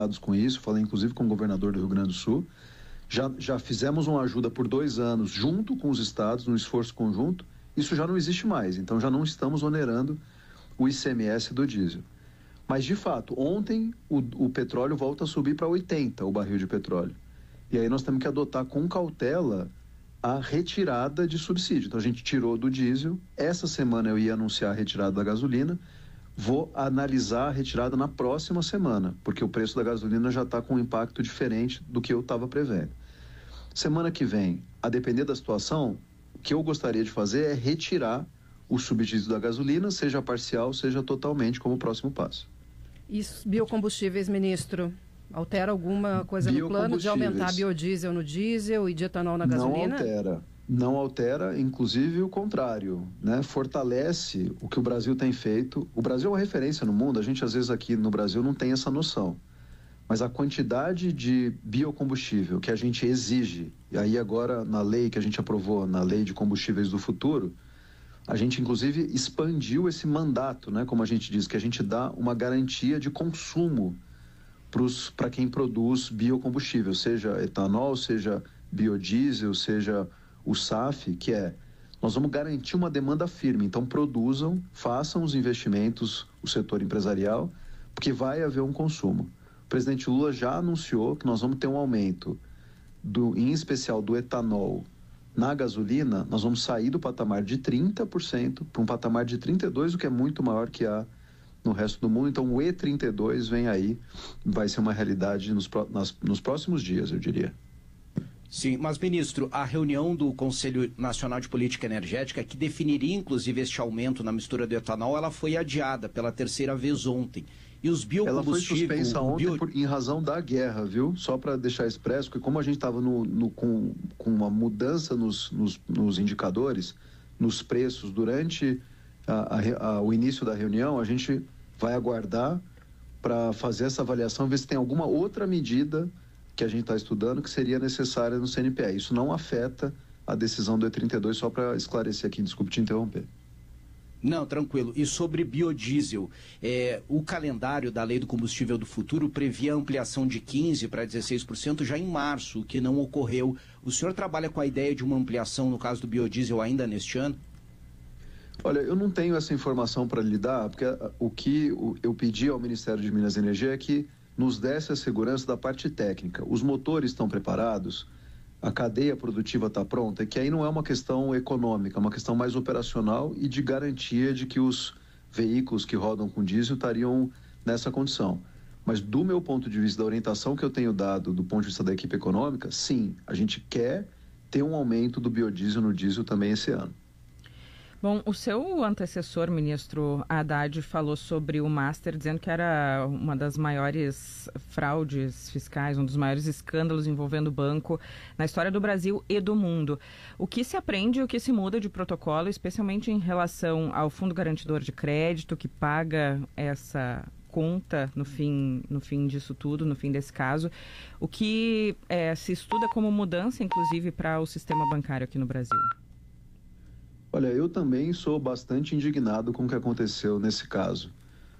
com isso, falei inclusive com o governador do Rio Grande do Sul. Já fizemos uma ajuda por 2 anos junto com os estados, num esforço conjunto. Isso já não existe mais, então já não estamos onerando o ICMS do diesel. Mas, de fato, ontem o petróleo volta a subir para 80, o barril de petróleo. E aí nós temos que adotar com cautela a retirada de subsídio. Então a gente tirou do diesel, essa semana eu ia anunciar a retirada da gasolina, vou analisar a retirada na próxima semana, porque o preço da gasolina já está com um impacto diferente do que eu estava prevendo. Semana que vem, a depender da situação, o que eu gostaria de fazer é retirar o subsídio da gasolina, seja parcial, seja totalmente, como próximo passo. E biocombustíveis, ministro, altera alguma coisa no plano de aumentar biodiesel no diesel e de etanol na gasolina? Não altera, inclusive o contrário, né? Fortalece o que o Brasil tem feito. O Brasil é uma referência no mundo, a gente às vezes aqui no Brasil não tem essa noção. Mas a quantidade de biocombustível que a gente exige, e aí agora na lei que a gente aprovou, na Lei de Combustíveis do Futuro, a gente inclusive expandiu esse mandato, né? Como a gente diz, que a gente dá uma garantia de consumo para quem produz biocombustível, seja etanol, seja biodiesel, seja o SAF, que é, nós vamos garantir uma demanda firme, então produzam, façam os investimentos, o setor empresarial, porque vai haver um consumo. O presidente Lula já anunciou que nós vamos ter um aumento, em especial do etanol na gasolina, nós vamos sair do patamar de 30% para um patamar de 32%, o que é muito maior que há no resto do mundo. Então o E32 vem aí, vai ser uma realidade nos próximos dias, eu diria. Sim, mas ministro, a reunião do Conselho Nacional de Política Energética, que definiria inclusive este aumento na mistura do etanol, ela foi adiada pela 3ª vez ontem. E os biocombustíveis... Ela foi suspensa ontem em razão da guerra, viu? Só para deixar expresso, porque como a gente estava com uma mudança nos indicadores, nos preços, durante o início da reunião, a gente vai aguardar para fazer essa avaliação, ver se tem alguma outra medida que a gente está estudando que seria necessária no CNPE. Isso não afeta a decisão do E32, só para esclarecer aqui, desculpe te interromper. Não, tranquilo. E sobre biodiesel, o calendário da Lei do Combustível do Futuro previa a ampliação de 15% para 16% já em março, o que não ocorreu. O senhor trabalha com a ideia de uma ampliação, no caso do biodiesel, ainda neste ano? Olha, eu não tenho essa informação para lhe dar, porque o que eu pedi ao Ministério de Minas e Energia é que nos desse a segurança da parte técnica. Os motores estão preparados, a cadeia produtiva está pronta, que aí não é uma questão econômica, é uma questão mais operacional e de garantia de que os veículos que rodam com diesel estariam nessa condição. Mas do meu ponto de vista, da orientação que eu tenho dado do ponto de vista da equipe econômica, sim, a gente quer ter um aumento do biodiesel no diesel também esse ano. Bom, o seu antecessor, ministro Haddad, falou sobre o Master, dizendo que era uma das maiores fraudes fiscais, um dos maiores escândalos envolvendo o banco na história do Brasil e do mundo. O que se aprende e o que se muda de protocolo, especialmente em relação ao Fundo Garantidor de Crédito, que paga essa conta no fim disso tudo, no fim desse caso, o que se estuda como mudança, inclusive, para o sistema bancário aqui no Brasil? Olha, eu também sou bastante indignado com o que aconteceu nesse caso.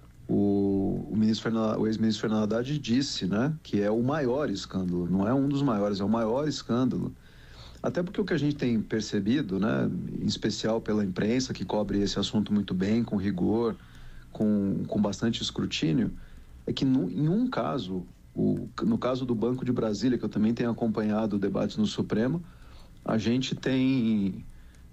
O ex-ministro Fernando Haddad disse, né, que é o maior escândalo, não é um dos maiores, é o maior escândalo. Até porque o que a gente tem percebido, né, em especial pela imprensa, que cobre esse assunto muito bem, com rigor, com bastante escrutínio, é que em um caso, no caso do Banco de Brasília, que eu também tenho acompanhado debates no Supremo, a gente tem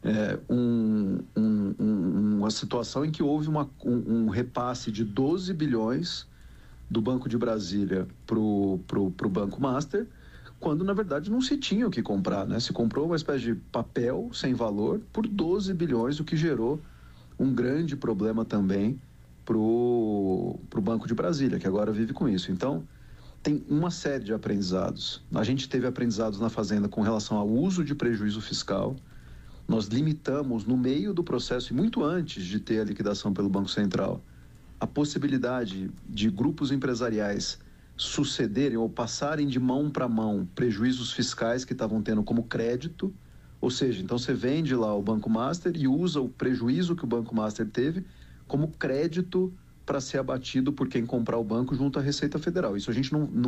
uma situação em que houve um repasse de 12 bilhões do Banco de Brasília pro Banco Master, quando na verdade não se tinha o que comprar, né? Se comprou uma espécie de papel sem valor por 12 bilhões, o que gerou um grande problema também pro Banco de Brasília, que agora vive com isso. Então, tem uma série de aprendizados. A gente teve aprendizados na Fazenda com relação ao uso de prejuízo fiscal. Nós limitamos, no meio do processo, e muito antes de ter a liquidação pelo Banco Central, a possibilidade de grupos empresariais sucederem ou passarem de mão para mão prejuízos fiscais que estavam tendo como crédito, ou seja, então você vende lá o Banco Master e usa o prejuízo que o Banco Master teve como crédito para ser abatido por quem comprar o banco junto à Receita Federal. Isso a gente não